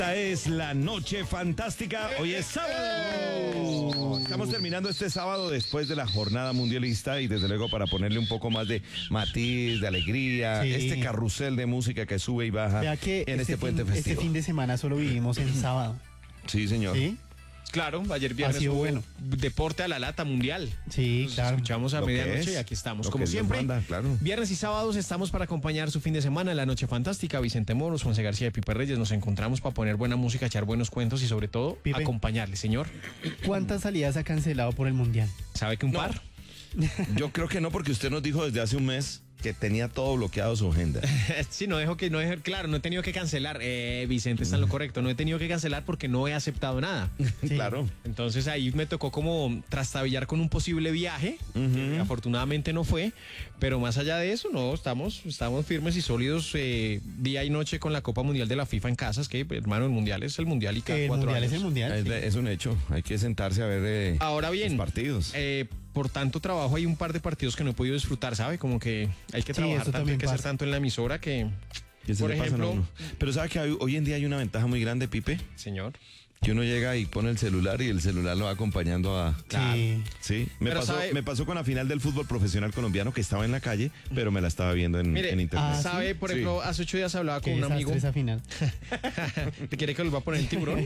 Esta es la noche fantástica. Hoy es sábado. Estamos terminando este sábado después de la jornada mundialista y desde luego para ponerle un poco más de matiz, de alegría, Sí. este carrusel de música que sube y baja Vea que en este puente festivo. Este fin de semana solo vivimos en sábado. Sí, señor. ¿Sí? Claro, ayer viernes Ha sido hubo bueno. deporte a la lata mundial. Sí, Nos claro. escuchamos a Lo que medianoche es, y aquí estamos. lo Como que Dios siempre, manda, claro. viernes y sábados estamos para acompañar su fin de semana en la noche fantástica. Vicente Moros, Juanse García de Pipe Reyes, nos encontramos para poner buena música, echar buenos cuentos y sobre todo Pipe. acompañarle, señor. ¿Cuántas salidas ha cancelado por el Mundial? ¿Sabe que un No. par? Yo creo que no, porque usted nos dijo desde hace un mes que tenía todo bloqueado su agenda. Sí, no dejo, claro, no he tenido que cancelar. Vicente está en lo correcto, no he tenido que cancelar porque no he aceptado nada. Sí. Claro. Entonces ahí me tocó como trastabillar con un posible viaje, que afortunadamente no fue, pero más allá de eso, no, estamos firmes y sólidos día y noche con la Copa Mundial de la FIFA en casa. Es que, hermano, el Mundial es el Mundial y cada El 4 Mundial años. es el Mundial. Es, sí. es un hecho. Hay que sentarse a ver Ahora bien, los partidos. por tanto trabajo hay un par de partidos que no he podido disfrutar, ¿sabe? Como que hay que Sí, trabajar eso tanto, hay también que hacer pasa. tanto en la emisora que, Que se por le pasan a ejemplo, uno. Pero ¿sabe que hoy en día hay una ventaja muy grande, Pipe? señor. Que uno llega y pone el celular y el celular lo va acompañando a... Sí. Sí, me Pero me pasó con la final del fútbol profesional colombiano que estaba en la calle, pero me la estaba viendo en Mire, internet. Ah, ¿sabe? ¿sí? Por Sí. ejemplo, hace 8 días hablaba Qué con un amigo. desastre esa final. ¿Te quiere que lo va a poner el tiburón?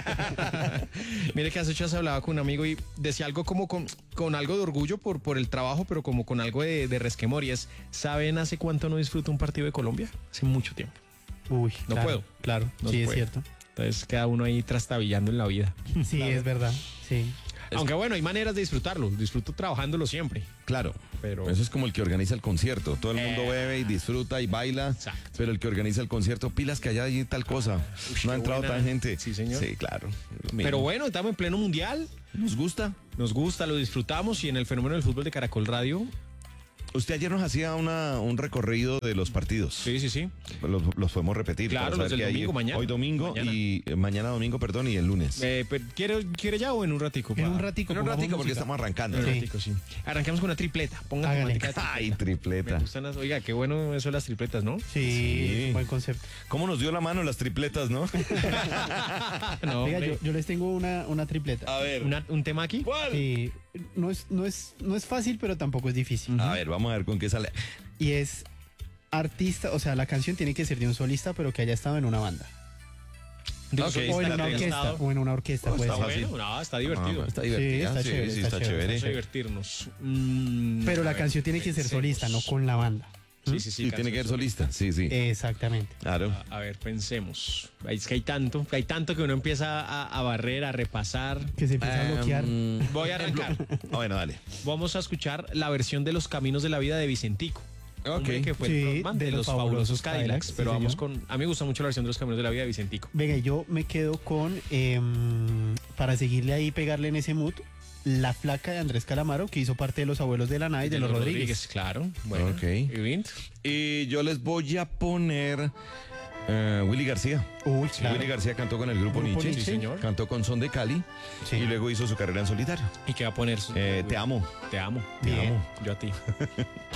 Mire que hace 8 días hablaba con un amigo y decía algo como con algo de orgullo por el trabajo, pero como con algo de resquemor. Y es, ¿saben hace cuánto no disfruto un partido de Colombia? Hace mucho tiempo. Uy, No claro, puedo. Claro, No sí, se es puede. cierto. Entonces queda uno ahí trastabillando en la vida. Sí, es verdad. Sí. Aunque bueno, hay maneras de disfrutarlo. Disfruto trabajándolo siempre. Claro, Pero- eso es como el que organiza el concierto. Todo el mundo bebe y disfruta y baila, Exacto. pero el que organiza el concierto, pilas que allá hay tal cosa. Ush, No ha qué entrado buena. tan gente. Sí, señor. Sí, claro. Pero bueno, estamos en pleno mundial. ¿Nos gusta? Nos gusta, lo disfrutamos y en el fenómeno del fútbol de Caracol Radio. Usted ayer nos hacía un recorrido de los partidos. Sí, sí, sí. Los podemos repetir. Claro, para los saber del qué hay domingo, mañana. Hoy domingo Mañana. y mañana domingo, perdón, y el lunes. Pero, ¿quiere ya o en un ratico? En un ratico. En un pongamos ratico porque música. estamos arrancando. En un ¿no? Sí. ratico, sí. Arranquemos con una tripleta. Ponga Hágale. temática de Ay, tripleta. Me tripleta. gustan las, oiga, qué bueno eso de las tripletas, ¿no? Sí, buen concepto. ¿Cómo nos dio la mano las tripletas, no? No, Oiga, hombre. yo les tengo una tripleta. A ver. ¿Un tema aquí? ¿Cuál? Sí, no es fácil, pero tampoco es difícil. A ver, vamos a ver con qué sale. Y es artista, o sea, la canción tiene que ser de un solista, pero que haya estado en una banda. De un Ok, solista O en que una haya orquesta. estado. O en una orquesta, Oh, puede está ser. fácil. Bueno, no, está divertido. Ah, está divertida. está chévere, sí, está está chévere. chévere. Vamos a divertirnos. Pero A la ver, canción tiene que ser pensemos. solista, no con la banda. Sí, sí, sí. Sí, tiene que ser canción solista. Sí, sí. Exactamente. Claro. A ver, pensemos. Es que hay tanto que uno empieza a barrer, a repasar. Que se empieza a bloquear. Voy a arrancar. Bueno, dale. Vamos a escuchar la versión de Los Caminos de la Vida de Vicentico. Hombre, que fue Sí, el frontman de los fabulosos Cadillacs. sí, Pero vamos señor. con. A mí me gusta mucho la versión de Los Caminos de la Vida de Vicentico. Venga, yo me quedo con, para seguirle ahí, pegarle en ese mood, La Flaca de Andrés Calamaro, que hizo parte de Los Abuelos de la Nada y de los Rodríguez. Claro. Bueno. Ok. ¿Y Vint? Y yo les voy a poner Willy García. Uy, claro. Willy García cantó con el grupo Grupo Nietzsche. Nietzsche. Sí, señor. Cantó con Son de Cali. Sí. Y luego hizo su carrera en solitario. ¿Y qué va a poner? Te amo. Te amo. Te Bien. amo. Yo a ti.